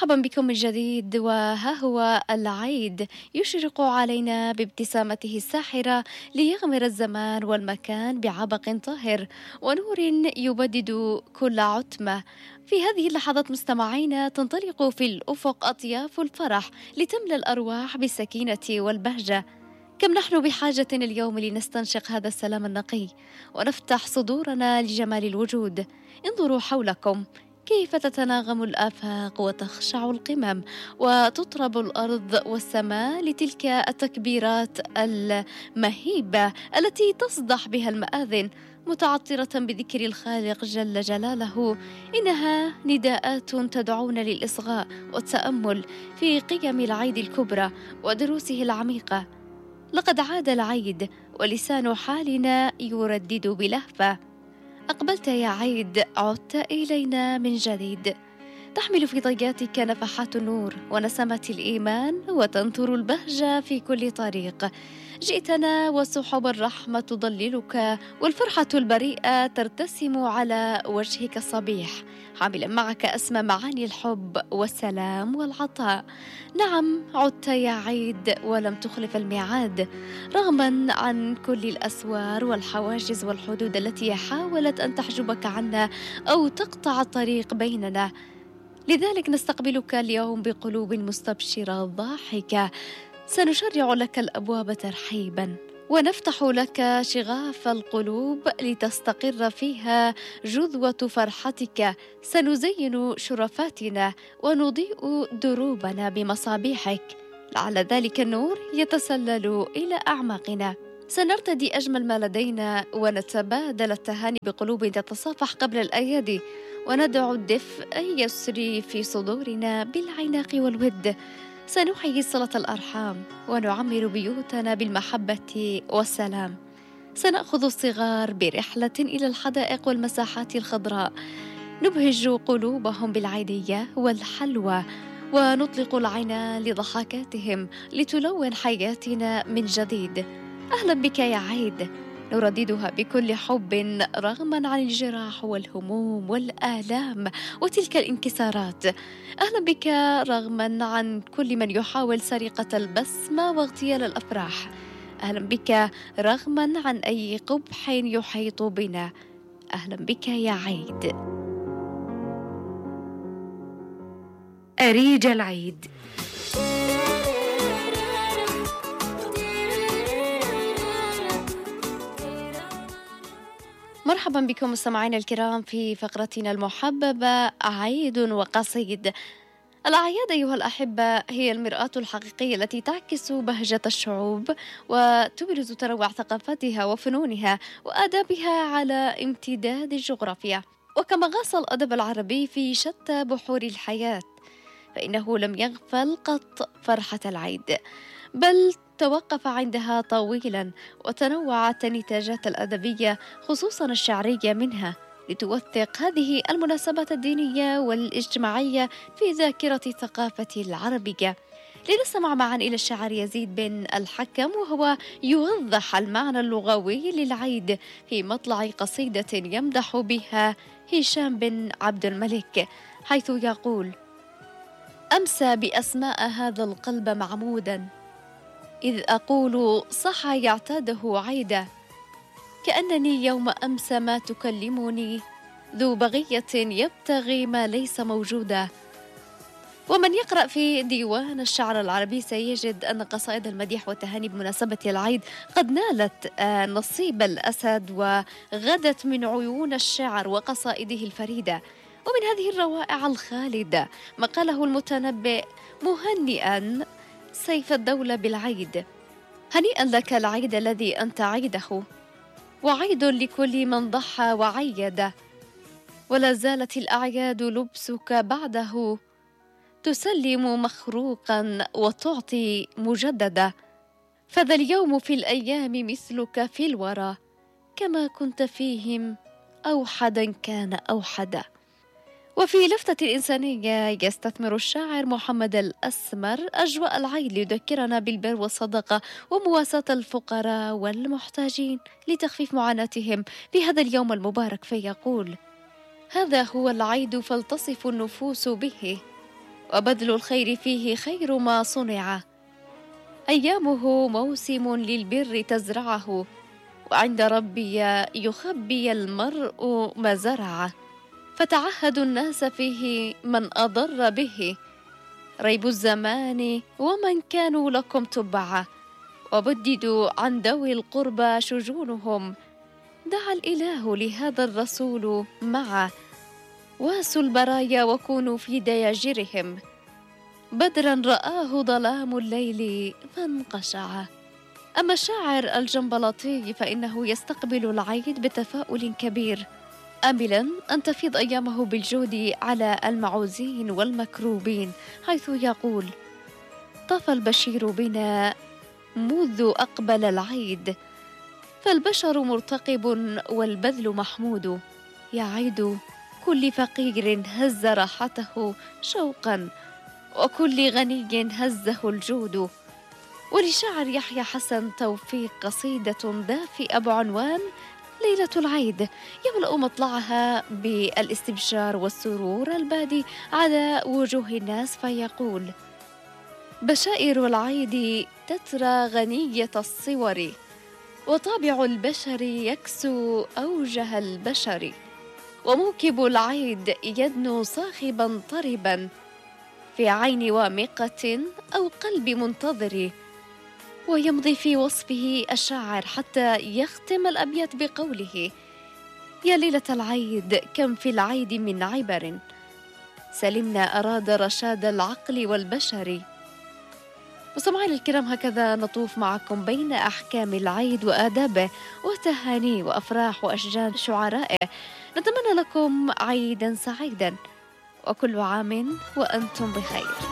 مرحبا بكم من جديد، وها هو العيد يشرق علينا بابتسامته الساحرة ليغمر الزمان والمكان بعبق طاهر ونور يبدد كل عتمة. في هذه اللحظات مستمعينا تنطلق في الأفق أطياف الفرح لتملأ الأرواح بالسكينة والبهجة. كم نحن بحاجة اليوم لنستنشق هذا السلام النقي ونفتح صدورنا لجمال الوجود. انظروا حولكم كيف تتناغم الآفاق وتخشع القمم وتطرب الأرض والسماء لتلك التكبيرات المهيبة التي تصدح بها المآذن متعطرة بذكر الخالق جل جلاله. إنها نداءات تدعونا للإصغاء والتأمل في قيم العيد الكبرى ودروسه العميقة. لقد عاد العيد ولسان حالنا يردد بلهفة: أقبلت يا عيد، عدت إلينا من جديد. تحمل في طياتك نفحات النور ونسمة الإيمان وتنثر البهجة في كل طريق. جئتنا وسحب الرحمة تضللك والفرحة البريئة ترتسم على وجهك الصبيح، حاملا معك أسمى معاني الحب والسلام والعطاء. نعم، عدت يا عيد ولم تخلف الميعاد، رغما عن كل الأسوار والحواجز والحدود التي حاولت أن تحجبك عنا أو تقطع الطريق بيننا. لذلك نستقبلك اليوم بقلوب مستبشرة ضاحكة. سنشرع لك الأبواب ترحيبا ونفتح لك شغاف القلوب لتستقر فيها جذوة فرحتك. سنزين شرفاتنا ونضيء دروبنا بمصابيحك، لعل ذلك النور يتسلل إلى أعماقنا. سنرتدي أجمل ما لدينا ونتبادل التهاني بقلوب تتصافح قبل الأيادي، وندع الدفء يسري في صدورنا بالعناق والود. سنحيي صلة الأرحام ونعمر بيوتنا بالمحبة والسلام. سنأخذ الصغار برحلة إلى الحدائق والمساحات الخضراء، نبهج قلوبهم بالعيدية والحلوى ونطلق العنان لضحكاتهم لتلون حياتنا من جديد. أهلا بك يا عيد، نرددها بكل حب رغما عن الجراح والهموم والآلام وتلك الانكسارات. أهلا بك رغما عن كل من يحاول سرقة البسمة واغتيال الأفراح. أهلا بك رغما عن أي قبح يحيط بنا. أهلا بك يا عيد. أريج العيد. مرحبا بكم مستمعينا الكرام في فقرتنا المحببة عيد وقصيد. الأعياد أيها الأحبة هي المرآة الحقيقية التي تعكس بهجة الشعوب وتبرز تنوع ثقافتها وفنونها وآدابها على امتداد الجغرافيا. وكما غاص الأدب العربي في شتى بحور الحياة، فإنه لم يغفل قط فرحة العيد، بل توقف عندها طويلا وتنوعت النتاجات الأدبية خصوصا الشعرية منها لتوثق هذه المناسبات الدينية والاجتماعية في ذاكرة الثقافة العربية. لنستمع معا إلى الشاعر يزيد بن الحكم وهو يوضح المعنى اللغوي للعيد في مطلع قصيدة يمدح بها هشام بن عبد الملك، حيث يقول: أمسى بأسماء هذا القلب معمودا، إذ أقول صح يعتاده عيدا، كأنني يوم أمس ما تكلمني ذو بغية يبتغي ما ليس موجودا. ومن يقرأ في ديوان الشعر العربي سيجد أن قصائد المديح والتهاني بمناسبة العيد قد نالت نصيب الأسد وغدت من عيون الشعر وقصائده الفريدة. ومن هذه الروائع الخالدة ما قاله المتنبئ مهنئا سيف الدولة بالعيد: هنيئا لك العيد الذي أنت عيده، وعيد لكل من ضحى وعيد، ولا زالت الأعياد لبسك بعده، تسلم مخروقا وتعطي مجددا، فذا اليوم في الأيام مثلك في الورى، كما كنت فيهم أوحدا كان أوحدا. وفي لفتة الإنسانية يستثمر الشاعر محمد الأسمر أجواء العيد ليذكرنا بالبر والصدقة ومواساة الفقراء والمحتاجين لتخفيف معاناتهم في هذا اليوم المبارك، فيقول: هذا هو العيد فلتصف النفوس به، وبذل الخير فيه خير ما صنع. أيامه موسم للبر تزرعه، وعند ربي يخبي المرء ما زرعه. فتعهدوا الناس فيه من أضر به، ريب الزمان ومن كانوا لكم تبعا. وبددوا عن ذوي القربى شجونهم، دعا الإله لهذا الرسول معه. واسوا البرايا وكونوا في دياجرهم، بدرا رآه ظلام الليل فانقشع. أما الشاعر الجنبلاطي فإنه يستقبل العيد بتفاؤل كبير، آملا أن تفيض أيامه بالجود على المعوزين والمكروبين، حيث يقول: طاف البشير بنا منذ أقبل العيد، فالبشر مرتقب والبذل محمود. يا عيد كل فقير هز راحته شوقا، وكل غني هزه الجود. ولشاعر يحيى حسن توفيق قصيدة دافئة بعنوان ليلة العيد، يملأ مطلعها بالاستبشار والسرور البادي على وجوه الناس، فيقول: بشائر العيد تترى غنية الصور، وطابع البشر يكسو أوجه البشر. وموكب العيد يدنو صاخبا طربا، في عين وامقة أو قلب منتظر. ويمضي في وصفه الشاعر حتى يختم الأبيات بقوله: يا ليلة العيد كم في العيد من عبر، سلمنا أراد رشاد العقل والبشر. مستمعينا الكرام، هكذا نطوف معكم بين أحكام العيد وآدابه وتهانيه وأفراح وأشجان شعرائه. نتمنى لكم عيدا سعيدا، وكل عام وأنتم بخير.